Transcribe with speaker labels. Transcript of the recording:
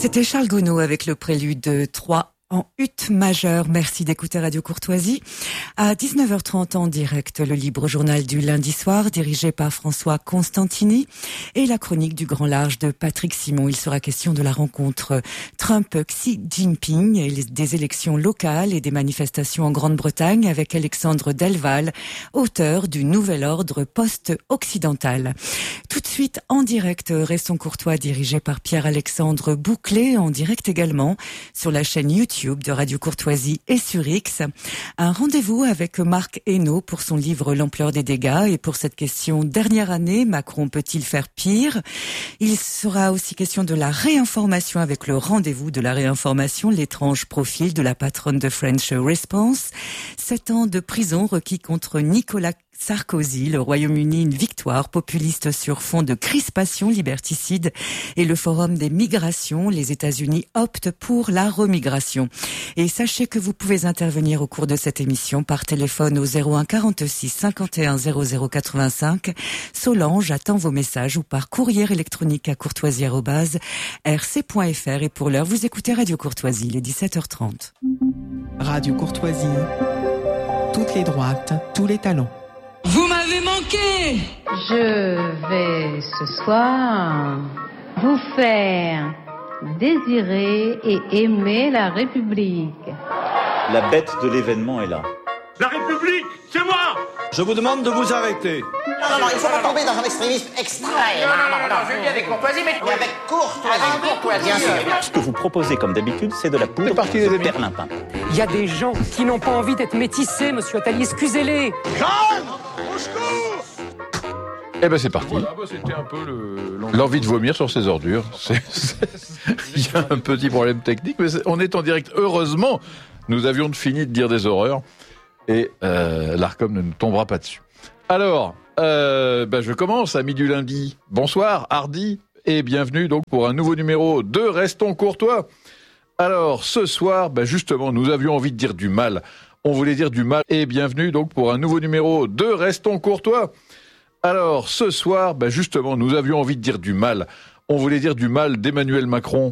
Speaker 1: C'était Charles Gounod avec le prélude 3 en ut majeur. Merci d'écouter Radio Courtoisie. À 19h30 en direct, le libre journal du lundi soir dirigé par François Constantini et la chronique du grand large de Patrick Simon. Il sera question de la rencontre Trump-Xi Jinping et des élections locales et des manifestations en Grande-Bretagne avec Alexandre Delval, auteur du Nouvel Ordre post-occidental. Tout de suite en direct, Restons courtois dirigé par Pierre-Alexandre Bouclé, en direct également sur la chaîne YouTube de Radio Courtoisie et sur X. Un rendez-vous avec Marc Hainaut pour son livre L'ampleur des dégâts et pour cette question dernière année, Macron peut-il faire pire? Il sera aussi question de la réinformation avec le rendez-vous de la réinformation, l'étrange profil de la patronne de French Response. 7 ans de prison requis contre Nicolas Sarkozy, le Royaume-Uni, une victoire populiste sur fond de crispation liberticide et le Forum des migrations. Les États-Unis optent pour la remigration. Et sachez que vous pouvez intervenir au cours de cette émission par téléphone au 01 46 51 00 85. Solange attend vos messages ou par courrier électronique à courtoisie@rc.fr. Et pour l'heure, vous écoutez Radio Courtoisie, il est 17h30.
Speaker 2: Radio Courtoisie, toutes les droites, tous les talents.
Speaker 3: Vous m'avez manqué!
Speaker 4: Je vais ce soir vous faire désirer et aimer la République.
Speaker 5: La bête de l'événement est là.
Speaker 6: La République, c'est moi!
Speaker 7: Je vous demande de vous arrêter.
Speaker 8: Non, il ne faut pas tomber dans un extrémisme extrême.
Speaker 9: Non, je dis avec courtoisie, mais
Speaker 8: avec courtoisie.
Speaker 9: Bien sûr.
Speaker 5: Ce que vous proposez comme d'habitude, c'est de la poudre de perlimpin.
Speaker 10: Il y a des gens qui n'ont pas envie d'être métissés, monsieur Attali, excusez-les.
Speaker 6: Jeanne! Au secours!
Speaker 11: Eh ben c'est parti.
Speaker 6: Voilà, c'était un peu
Speaker 11: L'envie de vomir sur ces ordures. Il y a un petit problème technique, mais on est en direct. Heureusement, nous avions fini de dire des horreurs et l'Arcom ne nous tombera pas dessus. Alors, je commence, amis du lundi. Bonsoir, hardi, et bienvenue donc pour un nouveau numéro de Restons courtois. Alors, ce soir, justement, nous avions envie de dire du mal. On voulait dire du mal, et bienvenue donc pour un nouveau numéro de Restons courtois. Alors, ce soir, justement, nous avions envie de dire du mal. On voulait dire du mal d'Emmanuel Macron